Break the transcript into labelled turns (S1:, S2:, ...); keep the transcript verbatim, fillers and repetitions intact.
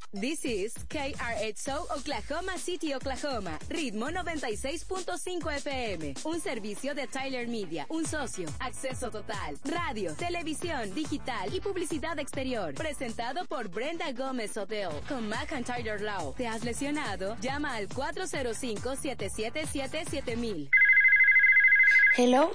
S1: This is K R X O Oklahoma City, Oklahoma. Ritmo noventa y seis punto cinco F M. Un servicio de Tyler Media. Un socio. Acceso total. Radio, televisión, digital y publicidad exterior. Presentado por Brenda Gómez Hotel. Con McIntyre Law. ¿Te has lesionado? Llama al cuatro cero cinco, siete siete siete, siete mil.
S2: Hello,